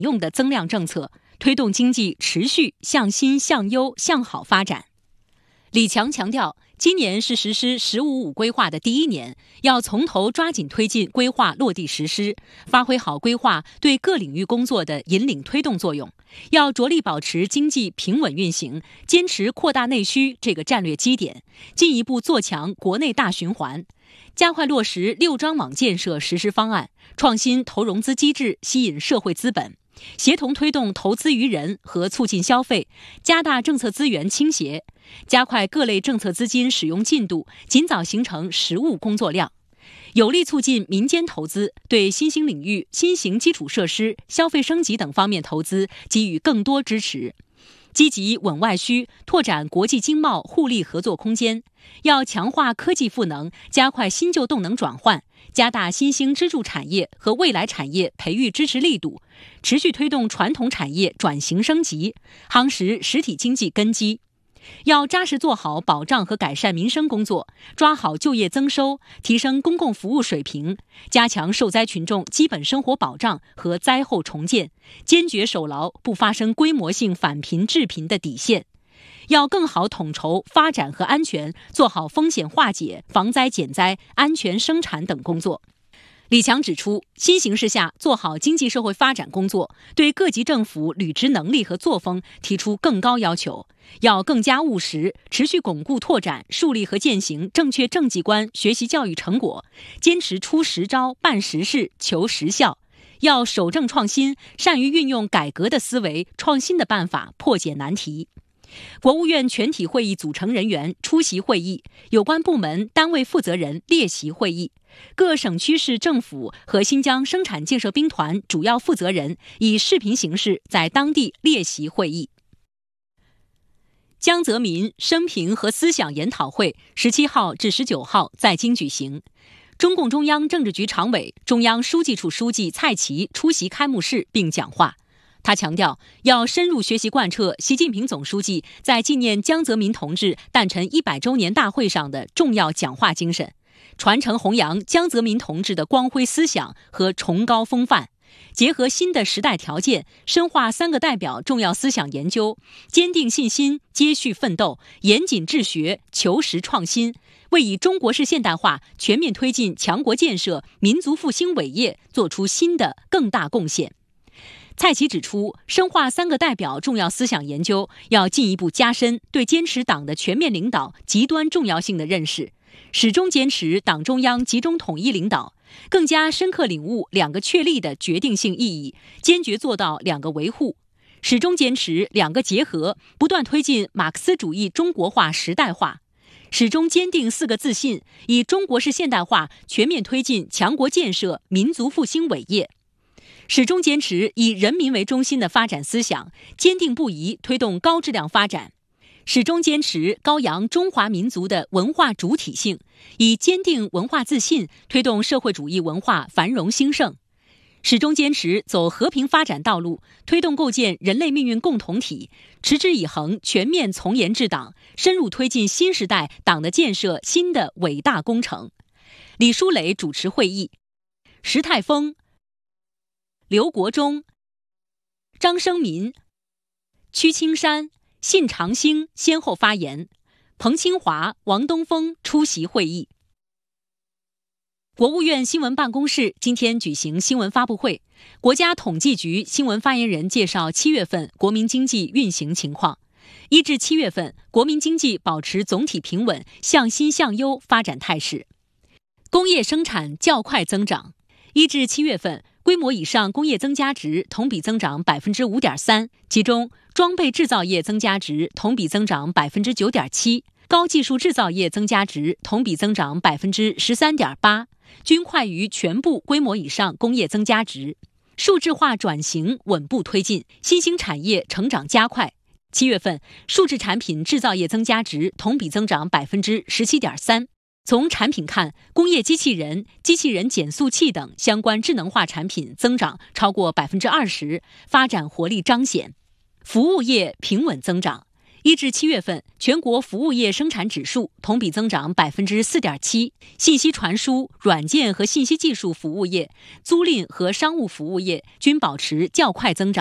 用的增量政策，推动经济持续向新向优向好发展。李强强调，今年是实施“十五五”规划的第一年，要从头抓紧推进规划落地实施，发挥好规划对各领域工作的引领推动作用。要着力保持经济平稳运行，坚持扩大内需这个战略基点，进一步做强国内大循环，加快落实6张网建设实施方案，创新投融资机制，吸引社会资本。协同推动投资于人和促进消费，加大政策资源倾斜，加快各类政策资金使用进度，尽早形成实务工作量，有力促进民间投资，对新兴领域、新型基础设施、消费升级等方面投资给予更多支持。积极稳外需，拓展国际经贸互利合作空间，要强化科技赋能，加快新旧动能转换，加大新兴支柱产业和未来产业培育支持力度，持续推动传统产业转型升级，夯实实体经济根基。要扎实做好保障和改善民生工作，抓好就业增收，提升公共服务水平，加强受灾群众基本生活保障和灾后重建，坚决守牢不发生规模性返贫致贫的底线。要更好统筹发展和安全，做好风险化解、防灾减灾、安全生产等工作。李强指出，新形势下做好经济社会发展工作，对各级政府履职能力和作风提出更高要求，要更加务实，持续巩固拓展、树立和践行正确政绩观学习教育成果，坚持出实招、办实事、求实效。要守正创新，善于运用改革的思维、创新的办法破解难题。国务院全体会议组成人员出席会议，有关部门单位负责人列席会议，各省区市政府和新疆生产建设兵团主要负责人以视频形式在当地列席会议。江泽民生平和思想研讨会17号至19号在京举行，中共中央政治局常委、中央书记处书记蔡奇出席开幕式并讲话。他强调，要深入学习贯彻习近平总书记在纪念江泽民同志诞辰100周年大会上的重要讲话精神，传承弘扬江泽民同志的光辉思想和崇高风范，结合新的时代条件，深化3个代表重要思想研究，坚定信心，接续奋斗，严谨治学，求实创新，为以中国式现代化全面推进强国建设、民族复兴伟业做出新的更大贡献。蔡奇指出，深化3个代表重要思想研究，要进一步加深对坚持党的全面领导极端重要性的认识，始终坚持党中央集中统一领导，更加深刻领悟2个确立的决定性意义，坚决做到2个维护，始终坚持2个结合，不断推进马克思主义中国化时代化，始终坚定4个自信，以中国式现代化全面推进强国建设、民族复兴伟业。始终坚持以人民为中心的发展思想，坚定不移推动高质量发展，始终坚持高扬中华民族的文化主体性，以坚定文化自信推动社会主义文化繁荣兴盛，始终坚持走和平发展道路，推动构建人类命运共同体，持之以恒全面从严治党，深入推进新时代党的建设新的伟大工程。李书磊主持会议，石泰峰、刘国中、张生民、屈青山、信长兴先后发言，彭清华、王东峰出席会议。国务院新闻办公室今天举行新闻发布会，国家统计局新闻发言人介绍7月份国民经济运行情况。1至7月份，国民经济保持总体平稳、向新向优发展态势，工业生产较快增长。1至7月份，规模以上工业增加值同比增长 5.3%， 其中装备制造业增加值同比增长 9.7%， 高技术制造业增加值同比增长 13.8%， 均快于全部规模以上工业增加值。数字化转型稳步推进，新兴产业成长加快。7月份，数字产品制造业增加值同比增长 17.3%。从产品看，工业机器人、机器人减速器等相关智能化产品增长超过 20%， 发展活力彰显。服务业平稳增长。 1至7月份，全国服务业生产指数同比增长4.7%，信息传输、软件和信息技术服务业、租赁和商务服务业均保持较快增长。